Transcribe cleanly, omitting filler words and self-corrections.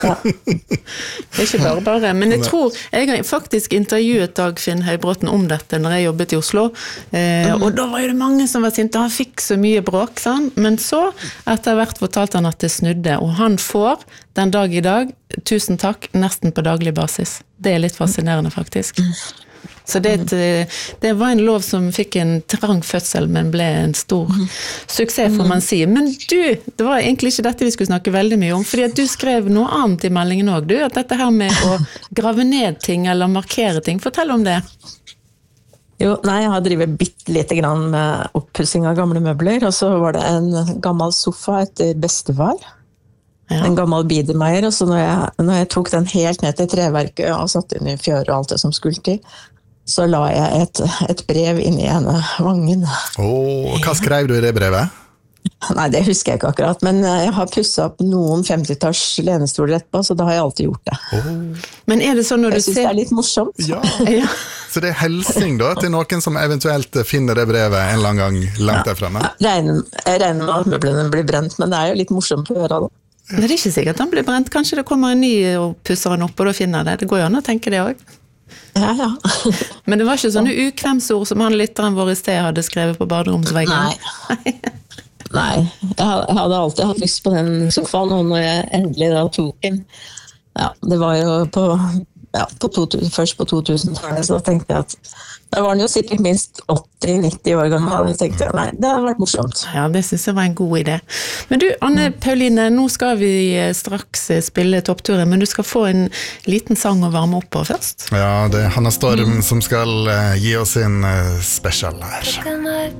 Ja. Det ikke bare. Men jeg tror, jeg har faktisk intervjuet Dagfinn Høybråten om dette når jeg jobbet i Oslo, og da var jo det mange som var sinte, han fikk så mye bråk, sant? Men så, etter hvert fortalte han at det snudde, og han får den dag i dag, 1000 takk, nesten på daglig basis. Det litt fascinerende faktisk. Så det var en lov som fikk en trang fødsel, men ble en stor suksess, får man si. Men du, det var egentlig ikke dette vi skulle snakke veldig mye om, fordi at du skrev noe annet i meldingen også, du, at dette her med å grave ned ting eller markere ting, fortell om det. Jo, nei, jeg har drivet bitte lite grann med oppussing av gamle møbler, og så var det en gammel sofa etter bestefar. Ja. En gammel Biedermeier, og så når jeg tok den helt ned til treverket og satt inn i fjør og alt det som skulle til, så la jeg et brev inn i ene vangen. Hva skrev du i det brevet? Nei, det husker jeg ikke akkurat, men jeg har pusset opp noen 50-talls lenestoler etterpå, så da har jeg alltid gjort det. Men er det sånn når du ser... Jeg synes det litt morsomt. Ja. Så det helsing da, til noen som eventuelt finner det brevet en eller annen gang langt derfra? Jeg regner med at møblene blir brent, men det er jo litt morsomt å gjøre det. Men det er ikke sikkert han blir brent, kanskje det kommer en ny og pusser han opp, og da finner det. Det går jo an å tenke det også. Ja. Men det var ikke sånne ukvemsord som han lytteren vår i sted hadde skrevet på baderomsveggen? Nei, jeg hadde alltid hatt lyst på den sofaen, og når jeg endelig da tok den, det var jo først på 2000-tallet, så tenkte jeg at da var den jo sikkert minst 80-90 år gammel, og jeg tenkte, nei, det hadde vært morsomt. Ja, det synes jeg var en god idé. Men du, Anne Pauline, nå skal vi straks spille toppturen, men du skal få en liten sang å varme opp på først. Ja, det er Hanna Storm som skal gi oss en special her.